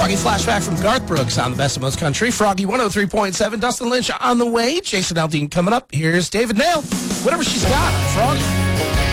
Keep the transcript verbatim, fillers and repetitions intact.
Froggy flashback from Garth Brooks on the Best of Most Country. Froggy one oh three point seven. Dustin Lynch on the way. Jason Aldean coming up. Here's David Nail. Whatever she's got. Froggy.